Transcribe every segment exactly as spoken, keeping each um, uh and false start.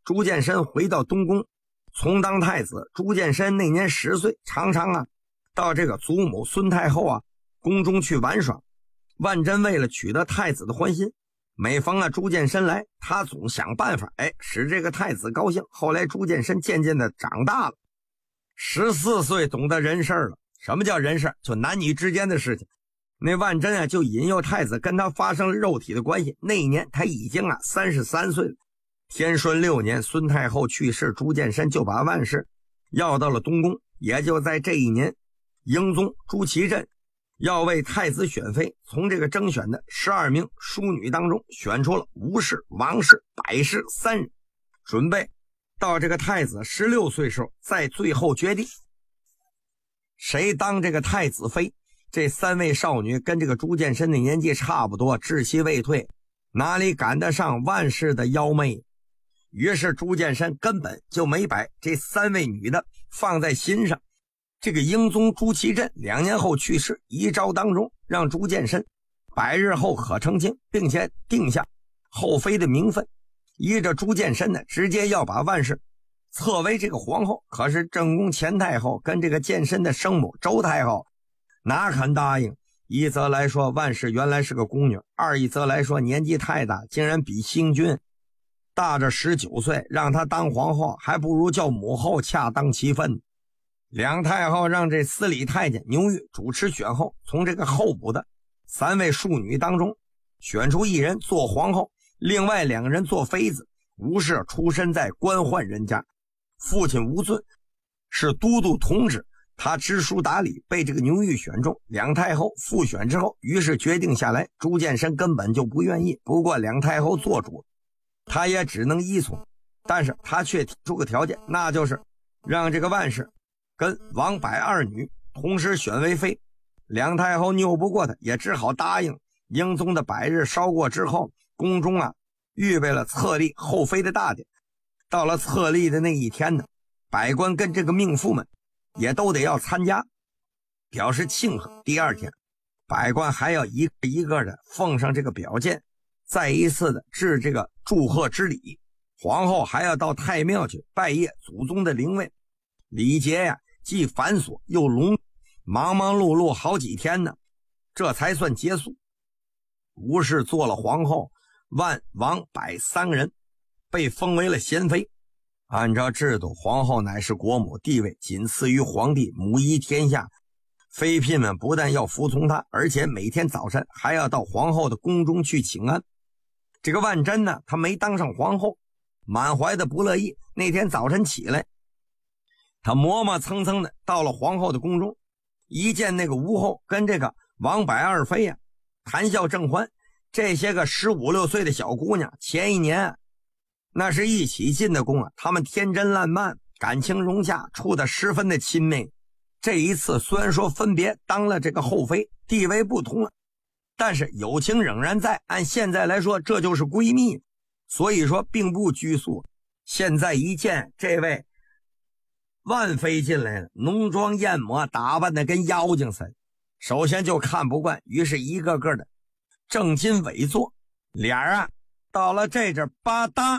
朱见深回到东宫，从当太子。朱见深那年十岁，常常啊到这个祖母孙太后啊宫中去玩耍。万贞为了取得太子的欢心，每逢啊朱见深来，他总想办法，哎，使这个太子高兴。后来朱见深渐渐的长大了，十四岁懂得人事了。什么叫人事？就男女之间的事情。那万贞啊就引诱太子跟他发生了肉体的关系。那一年他已经啊三十三岁了。天顺六年，孙太后去世，朱见深就把万氏要到了东宫。也就在这一年，英宗朱祁镇要为太子选妃，从这个征选的十二名淑女当中选出了吴氏、王氏、百氏三人，准备到这个太子十六岁时候再最后决定谁当这个太子妃。这三位少女跟这个朱见深的年纪差不多，稚气未退，哪里赶得上万氏的妖媚？于是朱见深根本就没把这三位女的放在心上。这个英宗朱祁镇两年后去世，遗诏当中让朱见深百日后可成亲，并且定下后妃的名分。依着朱见深呢，直接要把万氏册为这个皇后。可是正宫前太后跟这个见深的生母周太后哪肯答应？一则来说万氏原来是个宫女，二一则来说年纪太大，竟然比新君大着十九岁，让她当皇后还不如叫母后恰当其分。两太后让这司礼太监牛玉主持选后，从这个候补的三位庶女当中选出一人做皇后，另外两个人做妃子。吴氏出身在官宦人家，父亲吴尊是都督同知，他知书达理，被这个牛玉选中。两太后复选之后，于是决定下来，朱见深根本就不愿意。不过两太后做主，他也只能依从。但是他却提出个条件，那就是让这个万氏跟王百二女同时选为妃。两太后拗不过他，也只好答应。英宗的百日烧过之后，宫中啊预备了册立后妃的大典。到了册立的那一天呢，百官跟这个命妇们也都得要参加，表示庆贺。第二天，百官还要一个一个的奉上这个表件，再一次的致这个祝贺之礼。皇后还要到太庙去拜谒祖宗的灵位。礼节呀，既繁琐又隆，忙忙碌碌好几天呢，这才算结束。吴氏做了皇后，万、王、百三个人被封为了贤妃。按照制度，皇后乃是国母，地位仅次于皇帝，母仪天下。妃嫔们不但要服从她，而且每天早晨还要到皇后的宫中去请安。这个万贞呢，她没当上皇后，满怀的不乐意。那天早晨起来，她磨磨蹭蹭的到了皇后的宫中，一见那个吴后跟这个王百二妃呀、啊、谈笑正欢。这些个十五六岁的小姑娘，前一年那是一起进的宫啊，她们天真烂漫，感情融洽，处得十分的亲密。这一次虽然说分别当了这个后妃，地位不同了，但是友情仍然在。按现在来说，这就是闺蜜，所以说并不拘束。现在一见这位万妃进来了，浓妆艳抹，打扮的跟妖精似的，首先就看不惯，于是一个个的正襟危坐，脸啊到了这阵吧嗒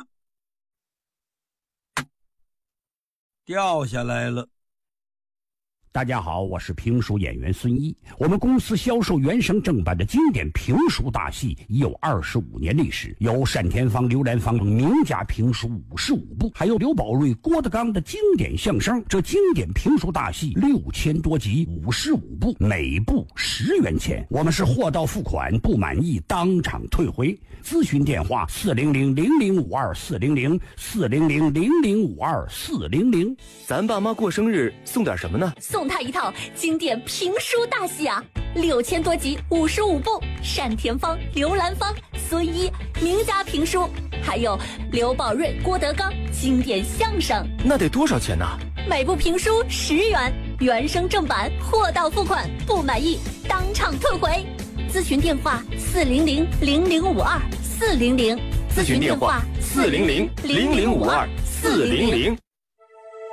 掉下来了。 大家好，我是评书演员孙一。我们公司销售原声正版的经典评书大戏已有二十五年历史，有单田芳、刘兰芳名家评书五十五部，还有刘宝瑞、郭德纲的经典相声。这经典评书大戏六千多集，五十五部，每部十元钱。我们是货到付款，不满意当场退回。咨询电话：四零零零零五二四零零四零零零零五二四零零。 咱爸妈过生日送点什么呢？ 送他一套经典评书大戏啊，六千多集，五十五部，单田芳、刘兰芳、孙一名家评书，还有刘宝瑞、郭德纲经典相声。 那得多少钱呢？ 每部评书十元，原声正版，货到付款，不满意当场退回。咨询电话：四零零零零五二四零零。 咨询电话：四零零零零五二四零零。